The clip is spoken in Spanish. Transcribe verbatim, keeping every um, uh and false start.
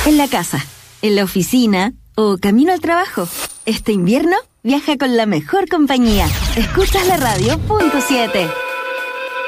en la casa, en la oficina o camino al trabajo. Este invierno, viaja con la mejor compañía. Escuchas la radio punto siete.